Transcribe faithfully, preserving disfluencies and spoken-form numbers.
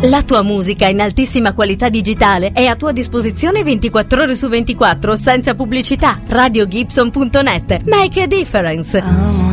La tua musica in altissima qualità digitale è a tua disposizione ventiquattro ore su ventiquattro senza pubblicità. radio gibson punto net. Make a difference.